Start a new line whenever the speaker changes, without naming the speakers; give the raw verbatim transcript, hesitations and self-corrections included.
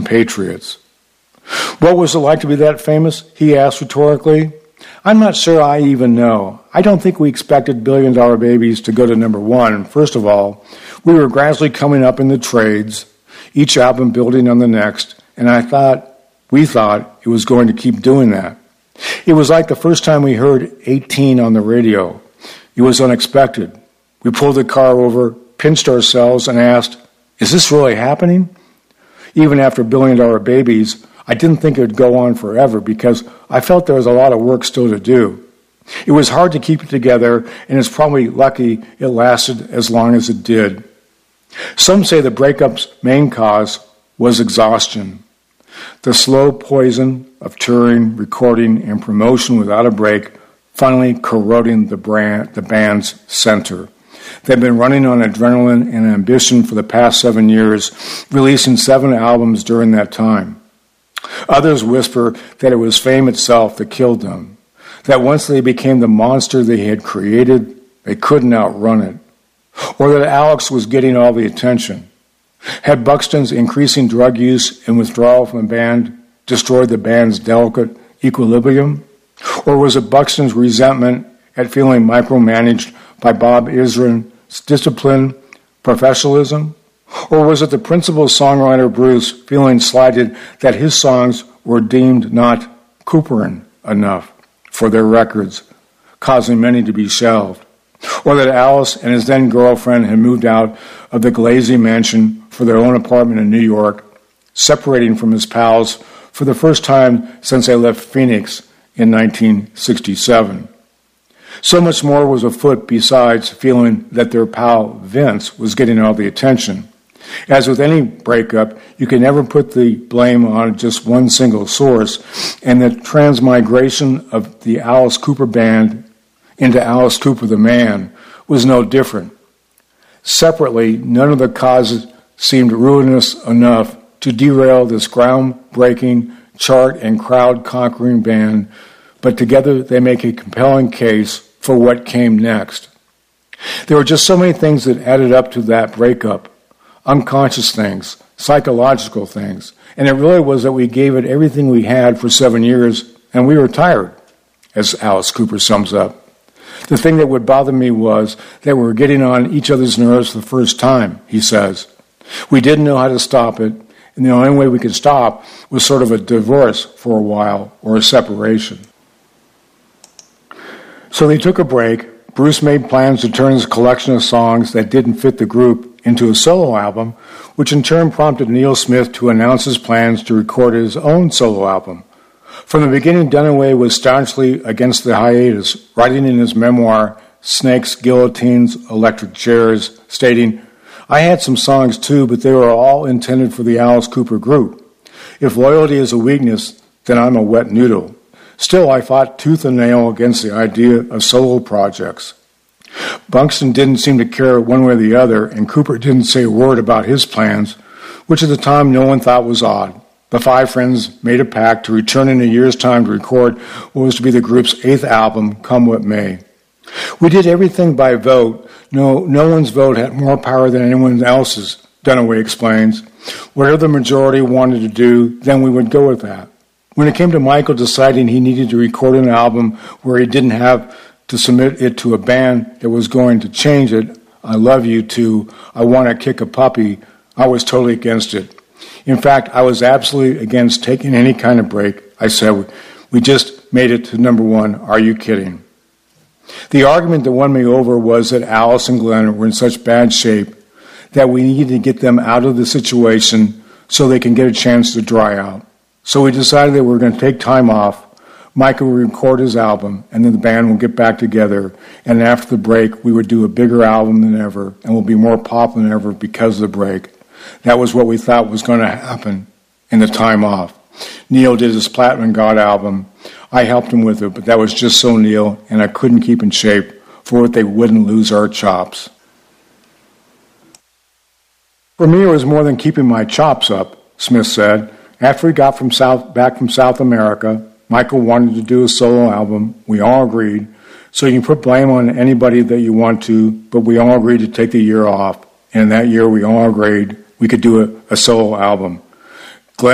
compatriots. What was it like to be that famous? He asked rhetorically. I'm not sure I even know. I don't think we expected Billion Dollar Babies to go to number one. First of all, we were gradually coming up in the trades, each album building on the next, and I thought, we thought it was going to keep doing that. It was like the first time we heard eighteen on the radio. It was unexpected. We pulled the car over, pinched ourselves, and asked, is this really happening? Even after Billion Dollar Babies, I didn't think it would go on forever because I felt there was a lot of work still to do. It was hard to keep it together, and it's probably lucky it lasted as long as it did. Some say the breakup's main cause was exhaustion. The slow poison of touring, recording, and promotion without a break finally corroding the, brand, the band's center. They've been running on adrenaline and ambition for the past seven years, releasing seven albums during that time. Others whisper that it was fame itself that killed them, that once they became the monster they had created, they couldn't outrun it, or that Alex was getting all the attention. Had Buxton's increasing drug use and withdrawal from the band destroyed the band's delicate equilibrium? Or was it Buxton's resentment at feeling micromanaged by Bob Ezrin's discipline, professionalism? Or was it the principal songwriter Bruce feeling slighted that his songs were deemed not Cooperin enough for their records, causing many to be shelved? Or that Alice and his then-girlfriend had moved out of the Glazy mansion for their own apartment in New York, separating from his pals for the first time since they left Phoenix in nineteen sixty-seven. So much more was afoot besides feeling that their pal Vince was getting all the attention. As with any breakup, you can never put the blame on just one single source, and the transmigration of the Alice Cooper band into Alice Cooper the man was no different. Separately, none of the causes seemed ruinous enough to derail this groundbreaking, chart and crowd-conquering band, but together they make a compelling case for what came next. There were just so many things that added up to that breakup. Unconscious things, psychological things, and it really was that we gave it everything we had for seven years, and we were tired, as Alice Cooper sums up. The thing that would bother me was that we were getting on each other's nerves for the first time, he says. We didn't know how to stop it, and the only way we could stop was sort of a divorce for a while, or a separation. So they took a break. Bruce made plans to turn his collection of songs that didn't fit the group into a solo album, which in turn prompted Neil Smith to announce his plans to record his own solo album. From the beginning, Dunaway was staunchly against the hiatus, writing in his memoir, Snakes, Guillotines, Electric Chairs, stating, I had some songs too, but they were all intended for the Alice Cooper group. If loyalty is a weakness, then I'm a wet noodle. Still, I fought tooth and nail against the idea of solo projects. Buxton didn't seem to care one way or the other, and Cooper didn't say a word about his plans, which at the time no one thought was odd. The five friends made a pact to return in a year's time to record what was to be the group's eighth album, come what may. We did everything by vote. No, no one's vote had more power than anyone else's, Dunaway explains. Whatever the majority wanted to do, then we would go with that. When it came to Michael deciding he needed to record an album where he didn't have to submit it to a band that was going to change it, I Love You, to I Want to Kick a Puppy, I was totally against it. In fact, I was absolutely against taking any kind of break. I said, we just made it to number one, are you kidding? The argument that won me over was that Alice and Glenn were in such bad shape that we needed to get them out of the situation so they can get a chance to dry out. So we decided that we were going to take time off. Michael would record his album, and then the band would get back together, and after the break, we would do a bigger album than ever, and we'll be more popular than ever because of the break. That was what we thought was going to happen in the time off. Neil did his Platinum God album. I helped him with it, but that was just so Neil, and I couldn't keep in shape for it they wouldn't lose our chops. For me, it was more than keeping my chops up, Smith said. After we got from South, back from South America, Michael wanted to do a solo album. We all agreed. So you can put blame on anybody that you want to, but we all agreed to take the year off. And that year we all agreed we could do a, a solo album.